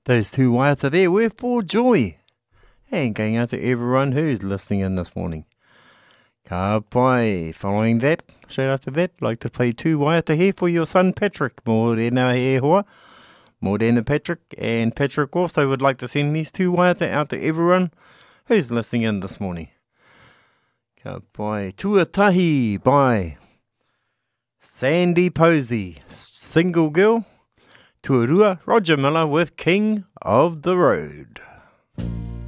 Those two waiata there were for joy. And going out to everyone who's listening in this morning. Ka pai. Following that, straight after that, I'd like to play two waiata here for your son Patrick. Mōrena he hoa. Mōrena Patrick. And Patrick also would like to send these two waiata out to everyone who's listening in this morning. Ka pai. Tuatahi by Sandy Posey. Single Girl. Tuarua, Roger Miller with King of the Road.